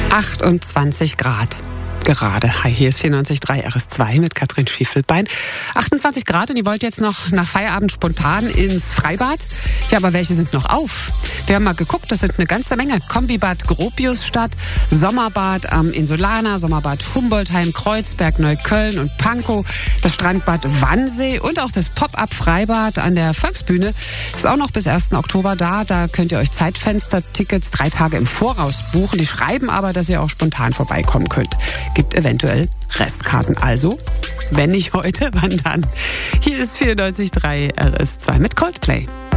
28 Grad. Gerade. Hi, hier ist 94.3 RS2 mit Katrin Schiefelbein. 28 Grad und ihr wollt jetzt noch nach Feierabend spontan ins Freibad? Ja, aber welche sind noch auf? Wir haben mal geguckt, das sind eine ganze Menge. Kombibad Gropiusstadt, Sommerbad am Insulaner, Sommerbad Humboldtheim, Kreuzberg, Neukölln und Pankow, das Strandbad Wannsee und auch das Pop-Up-Freibad an der Volksbühne ist auch noch bis 1. Oktober da. Da könnt ihr euch Zeitfenster-Tickets 3 Tage im Voraus buchen. Die schreiben aber, dass ihr auch spontan vorbeikommen könnt. Gibt eventuell Restkarten. Also, wenn nicht heute, wann dann? Hier ist 94.3 RS2 mit Coldplay.